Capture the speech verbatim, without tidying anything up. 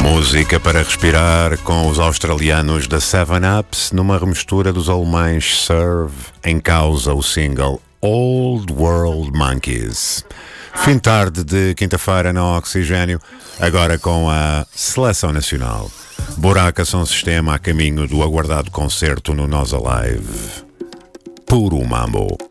Música para respirar com os australianos da Seven Ups numa remistura dos alemães Serve, em causa o single Old World Monkeys. Fim de tarde de quinta-feira no Oxigênio, agora com a Seleção Nacional. Buraca Som Sistema a caminho do aguardado concerto no Nós Alive. Puro Mambo.